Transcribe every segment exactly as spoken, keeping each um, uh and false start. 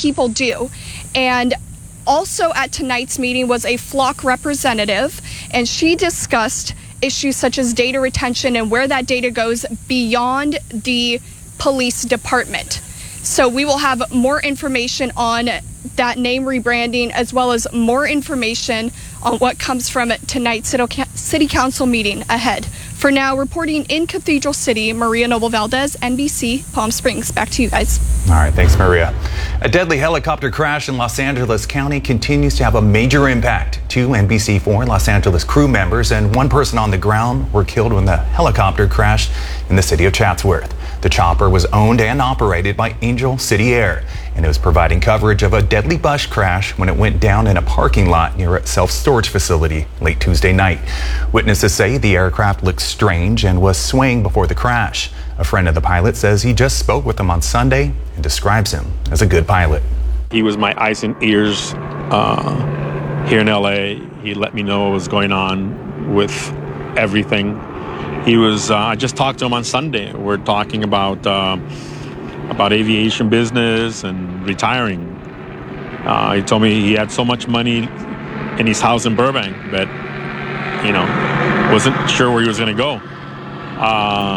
people do. And also at tonight's meeting was a flock representative, and she discussed issues such as data retention and where that data goes beyond the police department. So we will have more information on that name rebranding, as well as more information on what comes from tonight's City Council meeting ahead. For now, reporting in Cathedral City, Maria Noble Valdez, N B C, Palm Springs. Back to you guys. All right, thanks, Maria. A deadly helicopter crash in Los Angeles County continues to have a major impact. Two N B C four Los Angeles crew members and one person on the ground were killed when the helicopter crashed in the city of Chatsworth. The chopper was owned and operated by Angel City Air, and it was providing coverage of a deadly bus crash when it went down in a parking lot near a self-storage facility late Tuesday night. Witnesses say the aircraft looked strange and was swaying before the crash. A friend of the pilot says he just spoke with him on Sunday and describes him as a good pilot. He was my eyes and ears uh, here in L A. He let me know what was going on with everything. He was, uh, I just talked to him on Sunday. We're talking about uh, about aviation business and retiring. Uh, he told me he had so much money in his house in Burbank, but, you know, wasn't sure where he was going to go. Uh,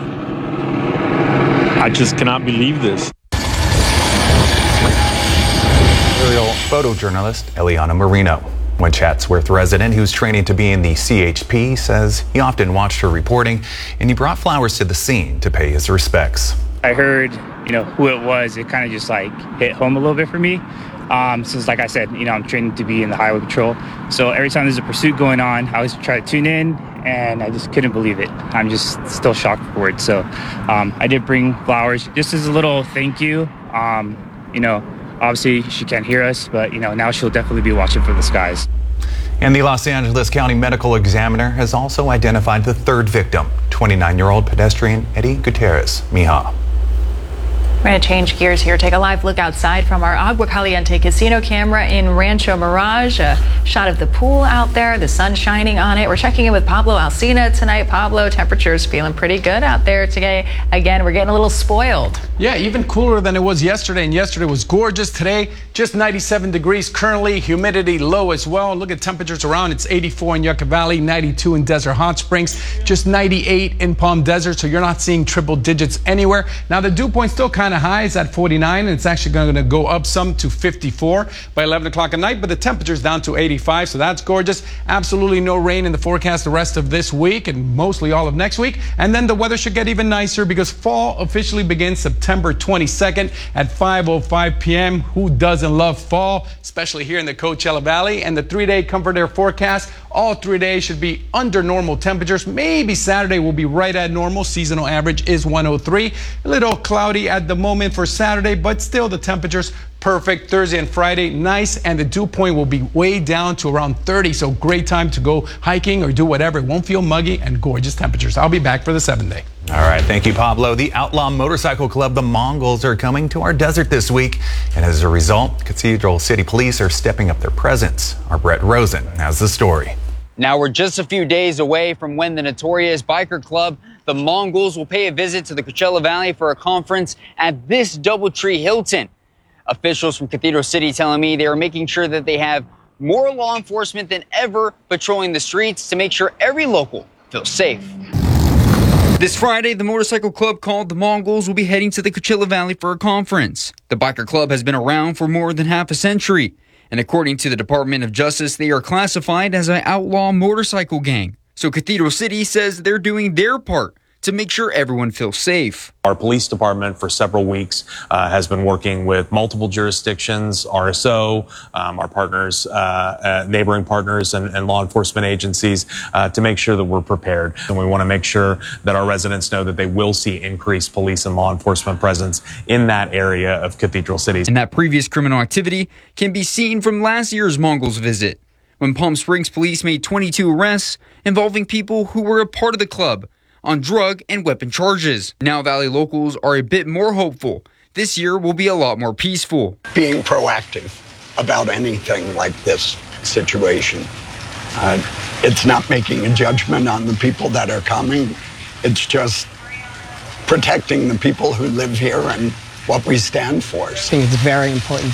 I just cannot believe this. Aerial photojournalist Eliana Marino. One Chatsworth resident who's training to be in the C H P says he often watched her reporting, and he brought flowers to the scene to pay his respects. I heard, you know, who it was. It kind of just like hit home a little bit for me. Um, since, like I said, you know, I'm training to be in the highway patrol. So every time there's a pursuit going on, I always try to tune in, and I just couldn't believe it. I'm just still shocked for words. So um, I did bring flowers just as a little thank you. Um, you know, obviously she can't hear us, but, you know, now she'll definitely be watching for the skies. And the Los Angeles County Medical Examiner has also identified the third victim, twenty-nine-year-old pedestrian Eddie Gutierrez. Mija. We're going to change gears here. Take a live look outside from our Agua Caliente casino camera in Rancho Mirage. A shot of the pool out there, the sun shining on it. We're checking in with Pablo Alcina tonight. Pablo, temperatures feeling pretty good out there today. Again, we're getting a little spoiled. Yeah, even cooler than it was yesterday, and yesterday was gorgeous. Today, just ninety-seven degrees currently, humidity low as well. Look at temperatures around. It's eighty-four in Yucca Valley, ninety-two in Desert Hot Springs, just ninety-eight in Palm Desert, so you're not seeing triple digits anywhere. Now, the dew point still kind of high. It's at forty-nine, and it's actually going to go up some to fifty-four by eleven o'clock at night, but the temperature's down to eighty-five, so that's gorgeous. Absolutely no rain in the forecast the rest of this week and mostly all of next week. And then the weather should get even nicer because fall officially begins September twenty-second at five oh five p m Who doesn't love fall, especially here in the Coachella Valley? And the three-day Comfort Air forecast, all three days should be under normal temperatures. Maybe Saturday will be right at normal. Seasonal average is one oh three. A little cloudy at the moment for Saturday, but still the temperatures perfect. Thursday and Friday, nice, and the dew point will be way down to around thirty, so great time to go hiking or do whatever. It won't feel muggy, and gorgeous temperatures. I'll be back for the seven day. All right, thank you, Pablo. The Outlaw Motorcycle Club, the Mongols, are coming to our desert this week, and as a result, Cathedral City Police are stepping up their presence. Our Brett Rosen has the story. Now we're just a few days away from when the notorious biker club, the Mongols, will pay a visit to the Coachella Valley for a conference at this DoubleTree Hilton. Officials from Cathedral City telling me they are making sure that they have more law enforcement than ever patrolling the streets to make sure every local feels safe. This Friday, the motorcycle club called the Mongols will be heading to the Coachella Valley for a conference. The biker club has been around for more than half a century, and according to the Department of Justice, they are classified as an outlaw motorcycle gang. So Cathedral City says they're doing their part to make sure everyone feels safe. Our police department for several weeks uh, has been working with multiple jurisdictions, R S O, um, our partners, uh, uh, neighboring partners and, and law enforcement agencies uh, to make sure that we're prepared. And we want to make sure that our residents know that they will see increased police and law enforcement presence in that area of Cathedral City. And that previous criminal activity can be seen from last year's Mongols visit, when Palm Springs police made twenty-two arrests involving people who were a part of the club on drug and weapon charges. Now Valley locals are a bit more hopeful. This year will be a lot more peaceful. Being proactive about anything like this situation. Uh, it's not making a judgment on the people that are coming. It's just protecting the people who live here and what we stand for. I think it's very important